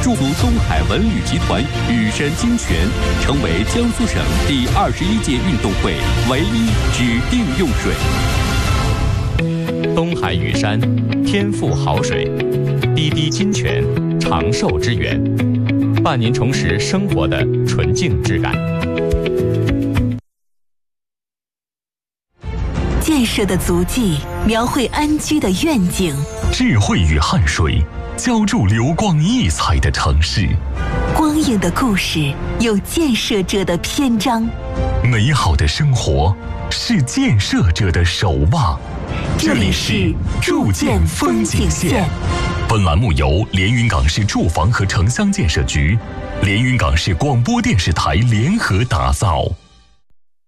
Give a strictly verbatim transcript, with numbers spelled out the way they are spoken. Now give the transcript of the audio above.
祝福东海文旅集团羽山精泉成为江苏省第二十一届运动会唯一指定用水。 东海羽山，天赋好水，滴滴金泉，长寿之源，伴您重拾生活的纯净质感。 建设的足迹描绘安居的愿景， 智慧与汗水浇筑流光溢彩的城市。 光影的故事有建设者的篇章， 美好的生活是建设者的守望。 这里是筑建风景线。 本栏目由连云港市住房和城乡建设局、连云港市广播电视台联合打造。